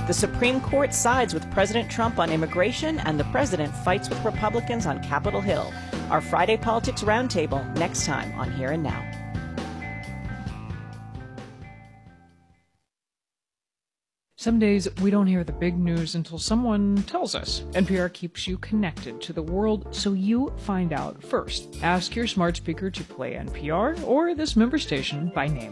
The Supreme Court sides with President Trump on immigration, and the president fights with Republicans on Capitol Hill. Our Friday Politics Roundtable next time on Here and Now. Some days we don't hear the big news until someone tells us. NPR keeps you connected to the world so you find out first. Ask your smart speaker to play NPR or this member station by name.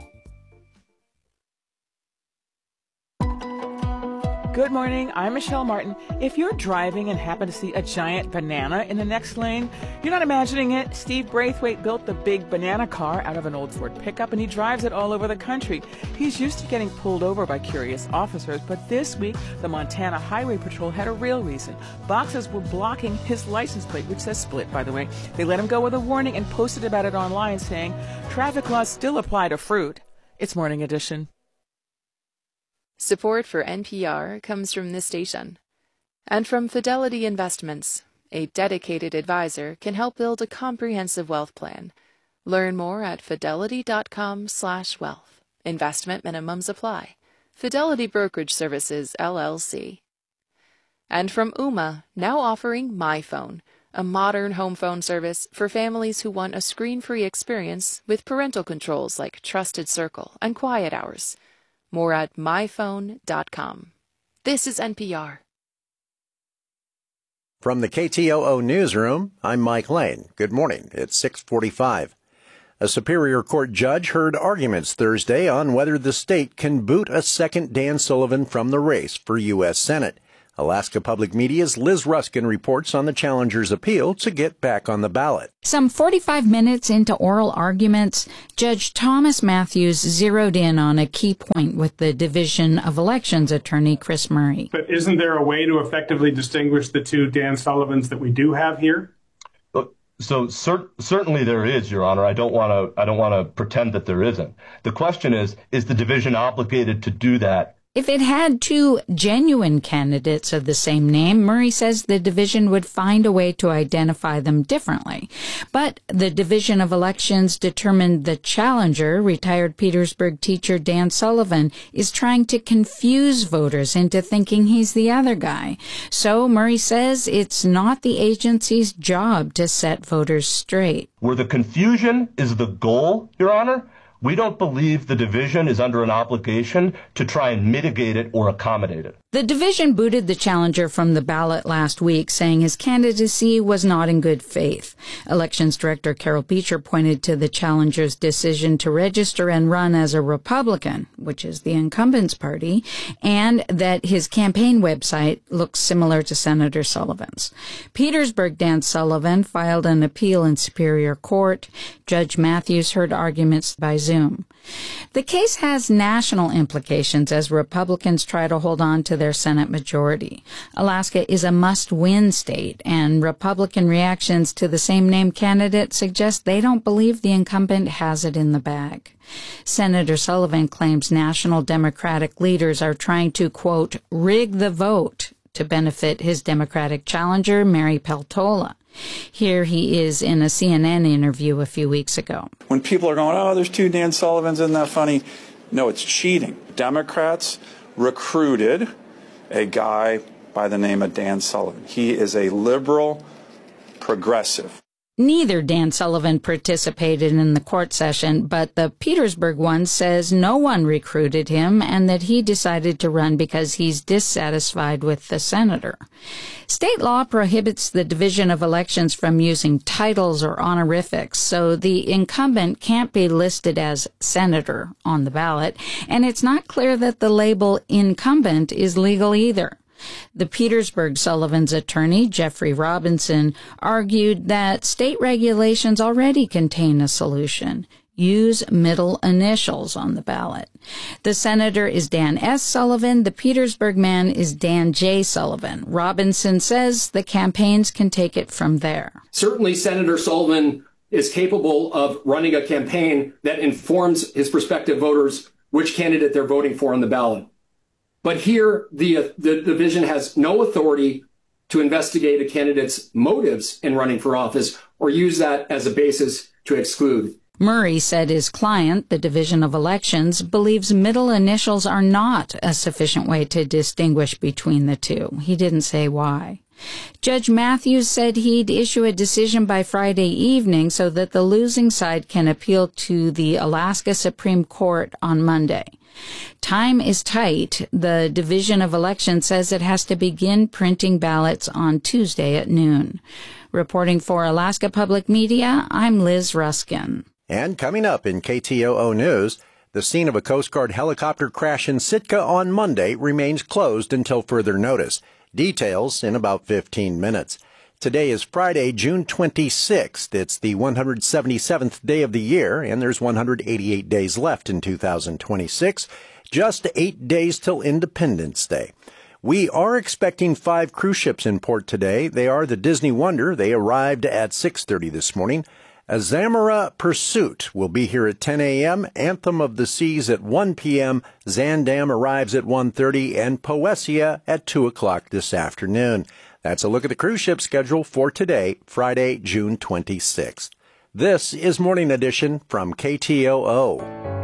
Good morning, I'm Michelle Martin. If you're driving and happen to see a giant banana in the next lane, you're not imagining it. Steve Braithwaite built the big banana car out of an old Ford pickup, and he drives it all over the country. He's used to getting pulled over by curious officers, but this week, the Montana Highway Patrol had a real reason. Boxes were blocking his license plate, which says split, by the way. They let him go with a warning and posted about it online saying, traffic laws still apply to fruit. It's Morning Edition. Support for NPR comes from this station and from Fidelity Investments. A dedicated advisor can help build a comprehensive wealth plan. Learn more at fidelity.com/wealth. Investment minimums apply. Fidelity Brokerage Services, LLC. And from Ooma, now offering MyPhone, a modern home phone service for families who want a screen-free experience with parental controls like Trusted Circle and Quiet Hours. More at myphone.com. This is NPR. From the KTOO Newsroom, I'm Mike Lane. Good morning. It's 6:45. A Superior Court judge heard arguments Thursday on whether the state can boot a second Dan Sullivan from the race for U.S. Senate. Alaska Public Media's Liz Ruskin reports on the challenger's appeal to get back on the ballot. Some 45 minutes into oral arguments, Judge Thomas Matthews zeroed in on a key point with the Division of Elections attorney Chris Murray. But isn't there a way to effectively distinguish the two Dan Sullivans that we do have here? So certainly there is, Your Honor. I don't want to pretend that there isn't. The question is the division obligated to do that? If it had two genuine candidates of the same name, Murray says the division would find a way to identify them differently. But the Division of Elections determined the challenger, retired Petersburg teacher Dan Sullivan, is trying to confuse voters into thinking he's the other guy. So Murray says it's not the agency's job to set voters straight. Where the confusion is the goal, Your Honor, we don't believe the division is under an obligation to try and mitigate it or accommodate it. The division booted the challenger from the ballot last week, saying his candidacy was not in good faith. Elections Director Carol Beecher pointed to the challenger's decision to register and run as a Republican, which is the incumbent's party, and that his campaign website looks similar to Senator Sullivan's. Petersburg Dan Sullivan filed an appeal in Superior Court. Judge Matthews heard arguments by Zoom. The case has national implications as Republicans try to hold on to their Senate majority. Alaska is a must-win state, and Republican reactions to the same-name candidate suggest they don't believe the incumbent has it in the bag. Senator Sullivan claims national Democratic leaders are trying to, quote, rig the vote to benefit his Democratic challenger, Mary Peltola. Here he is in a CNN interview a few weeks ago. When people are going, oh, there's two Dan Sullivans, isn't that funny? No, it's cheating. Democrats recruited a guy by the name of Dan Sullivan. He is a liberal progressive. Neither Dan Sullivan participated in the court session, but the Petersburg one says no one recruited him and that he decided to run because he's dissatisfied with the senator. State law prohibits the Division of Elections from using titles or honorifics, so the incumbent can't be listed as senator on the ballot, and it's not clear that the label incumbent is legal either. The Petersburg Sullivan's attorney, Jeffrey Robinson, argued that state regulations already contain a solution. Use middle initials on the ballot. The senator is Dan S. Sullivan. The Petersburg man is Dan J. Sullivan. Robinson says the campaigns can take it from there. Certainly, Senator Sullivan is capable of running a campaign that informs his prospective voters which candidate they're voting for on the ballot. But here, the division has no authority to investigate a candidate's motives in running for office or use that as a basis to exclude. Murray said his client, the Division of Elections, believes middle initials are not a sufficient way to distinguish between the two. He didn't say why. Judge Matthews said he'd issue a decision by Friday evening so that the losing side can appeal to the Alaska Supreme Court on Monday. Time is tight. The Division of Elections says it has to begin printing ballots on Tuesday at noon. Reporting for Alaska Public Media, I'm Liz Ruskin. And coming up in KTOO News, the scene of a Coast Guard helicopter crash in Sitka on Monday remains closed until further notice. Details in about 15 minutes. Today is Friday, June 26th. It's the 177th day of the year, and there's 188 days left in 2026. Just 8 days till Independence Day. We are expecting 5 cruise ships in port today. They are the Disney Wonder. They arrived at 6:30 this morning. Azamara Pursuit will be here at 10 a.m., Anthem of the Seas at 1 p.m., Zandam arrives at 1:30, and Poesia at 2 o'clock this afternoon. That's a look at the cruise ship schedule for today, Friday, June 26th. This is Morning Edition from KTOO.